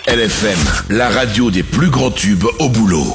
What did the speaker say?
LFM, la radio des plus grands tubes au boulot.